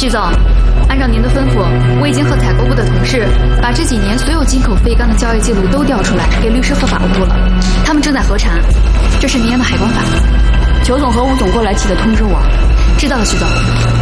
徐总，按照您的吩咐，我已经和采购部的同事把这几年所有进口废钢的交易记录都调出来，给律师和法务部了。他们正在核查，这是明阳的海关法。 裘总和吴总过来记得通知我。 知道了，徐总。